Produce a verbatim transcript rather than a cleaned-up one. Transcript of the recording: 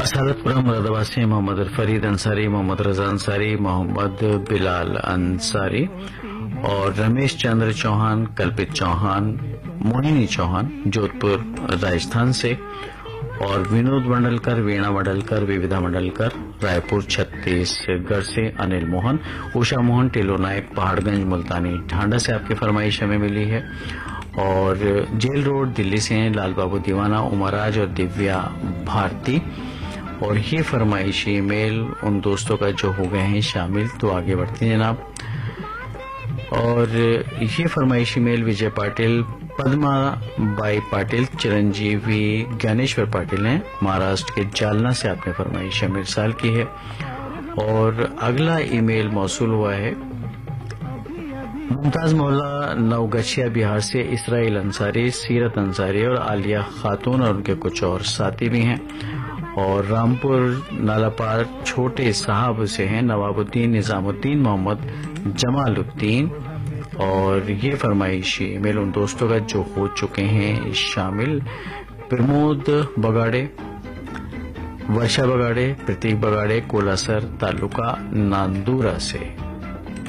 असदपुरा मुरादाबाद से मोहम्मद फरीद अंसारी, मोहम्मद रजा अंसारी, मोहम्मद बिलाल अंसारी और रमेश चंद्र चौहान, कल्पित चौहान, मोहिनी चौहान जोधपुर राजस्थान से और विनोद मंडलकर, वीणा मंडलकर, विविधा मंडलकर रायपुर छत्तीसगढ़ से, अनिल मोहन, उषा मोहन, टिलो नायक पहाड़गंज मुल्तानी ढांडा से आपकी फरमाइश हमें मिली है और जेल रोड दिल्ली से हैं लाल बाबू दीवाना, उमराज और दिव्या भारती। और ये फरमाइशी ईमेल उन दोस्तों का जो हो गए हैं शामिल, तो आगे बढ़ते हैं जनाब। और ये फरमाइशी email Vijay Patil, Padma by Patil, Chiranjeevi Dnyaneshwar Patil हैं, महाराष्ट्र के जालना से आपने फरमाइश इरसाल की है। और अगला ईमेल मौसूल हुआ है मुमताज मोहल्ला नवगछिया बिहार से, इसराइल अंसारी, सीरत अंसारी और आलिया खातून और उनके कुछ और साथी भी हैं। और रामपुर नालापार छोटे साहब से हैं नवाबुद्दीन, निजामुद्दीन, मोहम्मद जमालुद्दीन। और ये फरमाइशी ईमेल उन दोस्तों का जो हो चुके हैं शामिल, प्रमोद बगाड़े, वर्षा बगाड़े, प्रतीक बगाड़े, कोलासर तालुका नांदूरा से।